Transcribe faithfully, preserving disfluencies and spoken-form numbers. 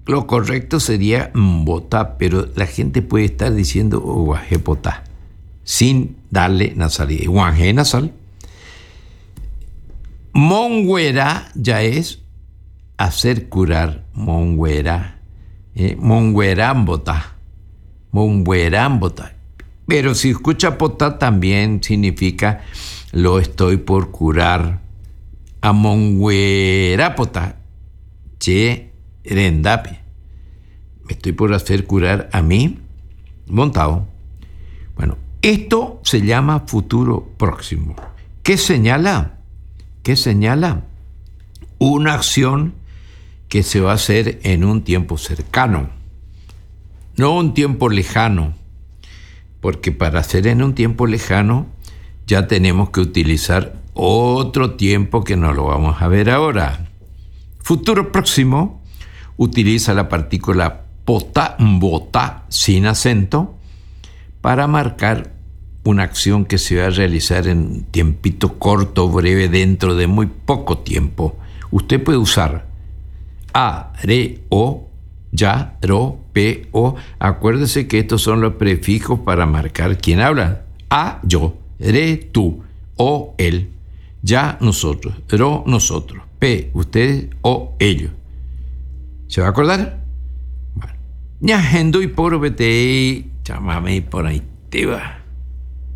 lo correcto sería mbotá, pero la gente puede estar diciendo guajepotá sin darle nasalidad. Guajé nasal. Monguera ya es hacer curar. Monguera. Eh, monguerambotá. Monguerambotá. Pero si escucha potá también significa lo estoy por curar. A monguerapotá. Che rendape. Me estoy por hacer curar a mí montado. Bueno, esto se llama futuro próximo. ¿Qué señala? ¿Qué señala? Una acción que se va a hacer en un tiempo cercano, no un tiempo lejano, porque para hacer en un tiempo lejano ya tenemos que utilizar otro tiempo que no lo vamos a ver ahora. Futuro próximo utiliza la partícula potá, mbotá, sin acento, para marcar una acción que se va a realizar en un tiempito corto, breve, dentro de muy poco tiempo. Usted puede usar a, re, o, ya, ro, pe, o. Acuérdese que estos son los prefijos para marcar quién habla. A, yo, re, tú, o, él, ya, nosotros, ro, nosotros, pe, ustedes, o, ellos. ¿Se va a acordar? Bueno. Ña, hendu y por vete, chamame por ahí te va.